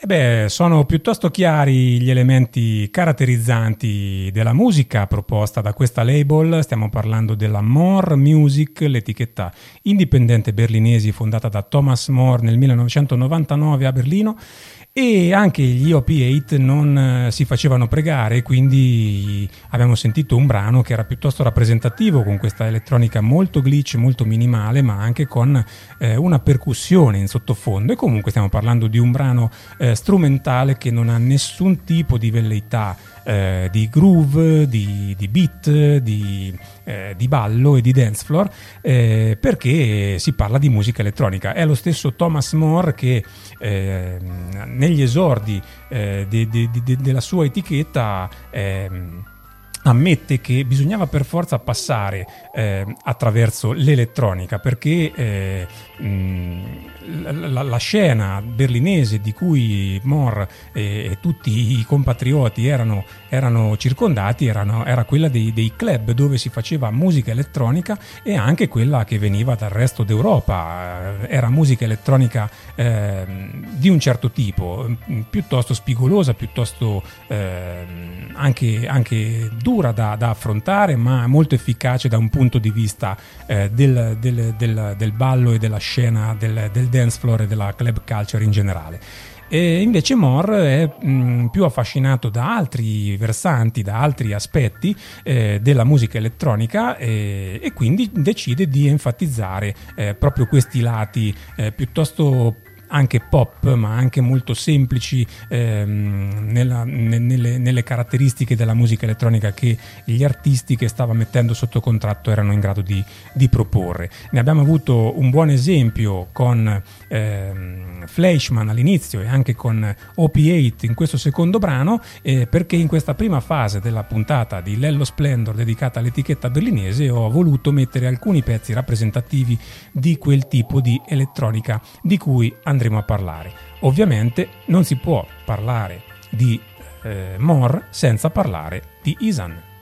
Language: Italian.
Sono piuttosto chiari gli elementi caratterizzanti della musica proposta da questa label. Stiamo parlando della More Music, l'etichetta indipendente berlinese fondata da Thomas More nel 1999 a Berlino. E anche gli OP8 non si facevano pregare, quindi abbiamo sentito un brano che era piuttosto rappresentativo, con questa elettronica molto glitch, molto minimale, ma anche con una percussione in sottofondo. E comunque stiamo parlando di un brano strumentale che non ha nessun tipo di velleità di groove, di beat, di ballo e di dance floor, perché si parla di musica elettronica. È lo stesso Thomas More che negli esordi della sua etichetta ammette che bisognava per forza passare attraverso l'elettronica, perché la scena berlinese di cui More e tutti i compatrioti erano circondati era quella dei club dove si faceva musica elettronica, e anche quella che veniva dal resto d'Europa. Era musica elettronica di un certo tipo, piuttosto spigolosa, piuttosto anche dura da affrontare, ma molto efficace da un punto di vista del ballo e della scena del dance floor e della club culture in generale. E invece More è più affascinato da altri versanti, da altri aspetti della musica elettronica, e quindi decide di enfatizzare proprio questi lati piuttosto anche pop, ma anche molto semplici nelle caratteristiche della musica elettronica che gli artisti che stava mettendo sotto contratto erano in grado di proporre. Ne abbiamo avuto un buon esempio con Fleischmann all'inizio e anche con OP8 in questo secondo brano, perché in questa prima fase della puntata di Lello Splendor dedicata all'etichetta berlinese ho voluto mettere alcuni pezzi rappresentativi di quel tipo di elettronica di cui andremo a parlare. Ovviamente non si può parlare di More senza parlare di Ihsahn.